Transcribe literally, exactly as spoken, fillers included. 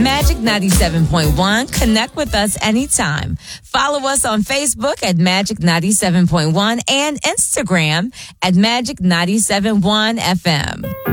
Magic ninety-seven point one. Connect with us anytime. Follow us on Facebook at Magic ninety-seven point one and Instagram at Magic ninety-seven point one F M.